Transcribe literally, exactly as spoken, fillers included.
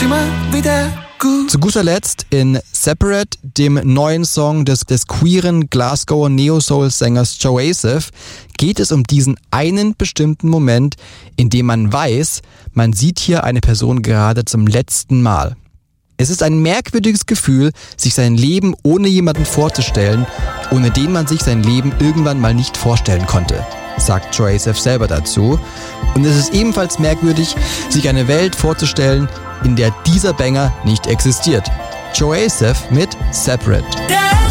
immer wieder gut. Zu guter Letzt in Separate, dem neuen Song des, des queeren Glasgower Neo-Soul-Sängers Joaseph, geht es um diesen einen bestimmten Moment, in dem man weiß, man sieht hier eine Person gerade zum letzten Mal. Es ist ein merkwürdiges Gefühl, sich sein Leben ohne jemanden vorzustellen, ohne den man sich sein Leben irgendwann mal nicht vorstellen konnte, sagt Joaseph selber dazu. Und es ist ebenfalls merkwürdig, sich eine Welt vorzustellen, in der dieser Banger nicht existiert. Joaseph mit Separate.